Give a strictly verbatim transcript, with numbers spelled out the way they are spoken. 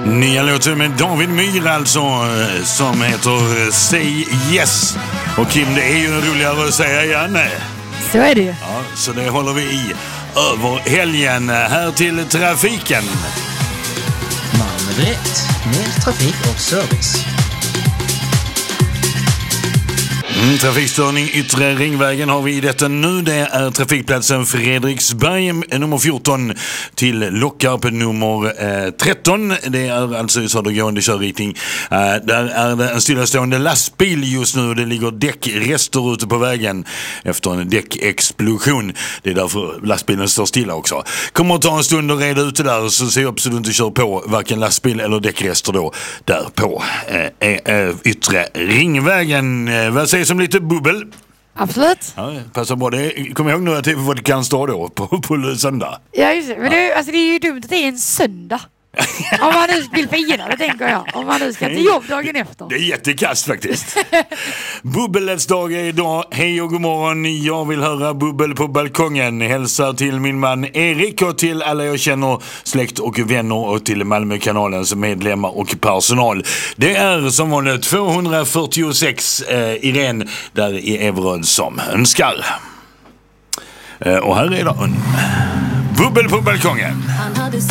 Nya låten med David Myhr alltså, som heter Say Yes. Och Kim, det är ju roligare att säga igen. Så är det ju. Ja, så det håller vi i över helgen. Här till trafiken. Malmö Direkt, mer trafik och service. Mm, trafikstörning Yttre Ringvägen har vi i detta nu. Det är trafikplatsen Fredriksberg nummer fjorton till Lockarp nummer eh, tretton. Det är alltså i södergående körriktning. Eh, där är det en stillastående lastbil just nu. Det ligger däckrester ute på vägen efter en däckexplosion. Det är därför lastbilen står stilla också. Kommer att ta en stund och reda ut det där, så se upp så du inte kör på varken lastbil eller däckrester då där på eh, eh, Yttre Ringvägen. Eh, vad säger som lite bubbel? Absolut. Ja, passar bra. Det, kom ihåg nu att det kan stå då på, på söndag. Ja, just det. Men det, alltså, det är ju dumt att det är en söndag. Om man nu vill fira det, tänker jag. Om man nu ska till jobb dagen efter. Det är jättekast faktiskt. Bubbelets dag är idag. Hej och god morgon. Jag vill höra bubbel på balkongen. Hälsa till min man Erik och till alla jag känner, släkt och vänner, och till Malmökanalens medlemmar och personal. Det är som vanligt tvåhundrafyrtiosex eh, Irene där i Everöd som önskar. Eh, och här är det en bubbel på balkongen.